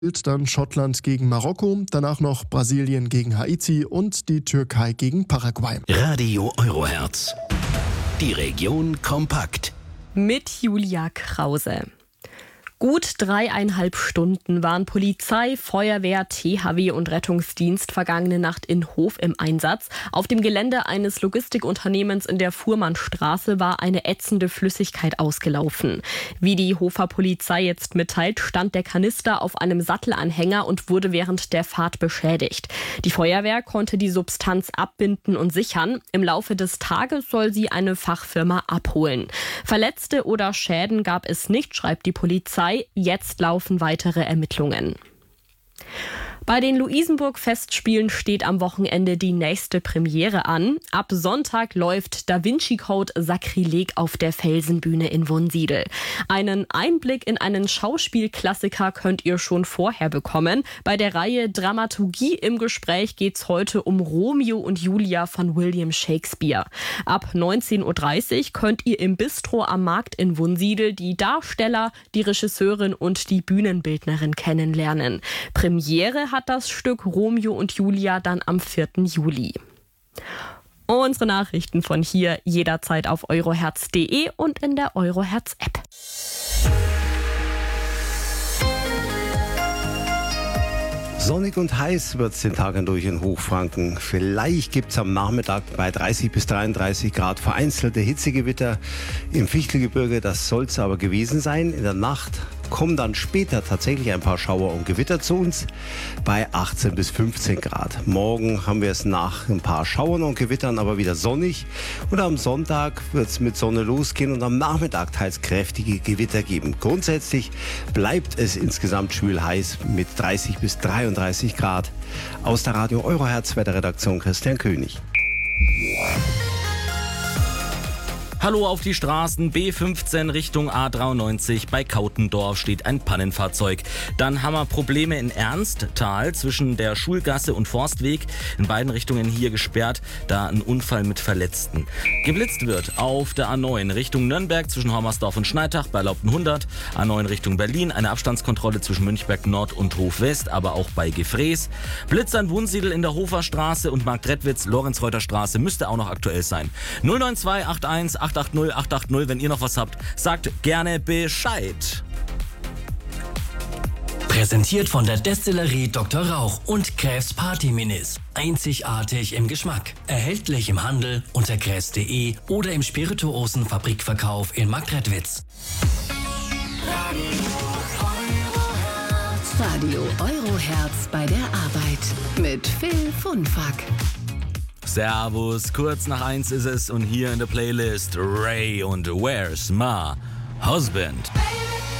Dann Schottland gegen Marokko, danach noch Brasilien gegen Haiti und die Türkei gegen Paraguay. Radio Eurohertz. Die Region kompakt. Mit Julia Krause. Gut 3,5 Stunden waren Polizei, Feuerwehr, THW und Rettungsdienst vergangene Nacht in Hof im Einsatz. Auf dem Gelände eines Logistikunternehmens in der Fuhrmannstraße war eine ätzende Flüssigkeit ausgelaufen. Wie die Hofer Polizei jetzt mitteilt, stand der Kanister auf einem Sattelanhänger und wurde während der Fahrt beschädigt. Die Feuerwehr konnte die Substanz abbinden und sichern. Im Laufe des Tages soll sie eine Fachfirma abholen. Verletzte oder Schäden gab es nicht, schreibt die Polizei. Jetzt laufen weitere Ermittlungen. Bei den Luisenburg-Festspielen steht am Wochenende die nächste Premiere an. Ab Sonntag läuft Da Vinci Code Sakrileg auf der Felsenbühne in Wunsiedel. Einen Einblick in einen Schauspielklassiker könnt ihr schon vorher bekommen. Bei der Reihe Dramaturgie im Gespräch geht's heute um Romeo und Julia von William Shakespeare. Ab 19.30 Uhr könnt ihr im Bistro am Markt in Wunsiedel die Darsteller, die Regisseurin und die Bühnenbildnerin kennenlernen. Premiere hat das Stück Romeo und Julia dann am 4. Juli. Unsere Nachrichten von hier jederzeit auf eurohertz.de und in der Eurohertz-App. Sonnig und heiß wird es den Tag hindurch in Hochfranken. Vielleicht gibt es am Nachmittag bei 30 bis 33 Grad vereinzelte Hitzegewitter im Fichtelgebirge. Das soll es aber gewesen sein. In der Nacht kommen dann später tatsächlich ein paar Schauer und Gewitter zu uns bei 18 bis 15 Grad. Morgen haben wir es nach ein paar Schauern und Gewittern aber wieder sonnig. Und am Sonntag wird es mit Sonne losgehen und am Nachmittag teils kräftige Gewitter geben. Grundsätzlich bleibt es insgesamt schwül heiß mit 30 bis 33 Grad. Aus der Radio Eurohertz Wetterredaktion Christian König. Hallo auf die Straßen. B15 Richtung A93. Bei Kautendorf steht ein Pannenfahrzeug. Dann haben wir Probleme in Ernsttal zwischen der Schulgasse und Forstweg. In beiden Richtungen hier gesperrt, da ein Unfall mit Verletzten. Geblitzt wird auf der A9 Richtung Nürnberg zwischen Hormersdorf und Schneitach bei Laubten 100. A9 Richtung Berlin. Eine Abstandskontrolle zwischen Münchberg Nord und Hof West, aber auch bei Gefrees. Blitz an Wunsiedel in der Hoferstraße und Marktredwitz, Lorenzreuter Straße müsste auch noch aktuell sein. 092 81 880 880, wenn ihr noch was habt, sagt gerne Bescheid. Präsentiert von der Destillerie Dr. Rauch und Kräfs Party Minis. Einzigartig im Geschmack. Erhältlich im Handel unter kräfs.de oder im Spirituosenfabrikverkauf in Marktredwitz. Radio Eurohertz bei der Arbeit mit Phil Funfack. Servus, kurz nach 1 ist es und hier in der Playlist Ray und Where's My Husband.